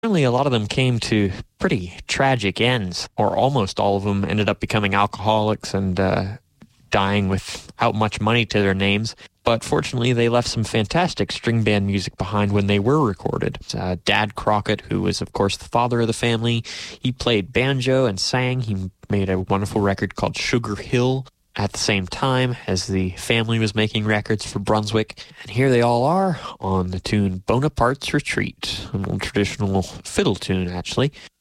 Finally, a lot of them came to pretty tragic ends, or almost all of them ended up becoming alcoholics and dying without much money to their names. But fortunately, they left some fantastic string band music behind when they were recorded. Dad Crockett, who was, of course, the father of the family, he played banjo and sang. He made a wonderful record called Sugar Hill at the same time as the family was making records for Brunswick. And here they all are on the tune Bonaparte's Retreat, an old traditional fiddle tune, actually.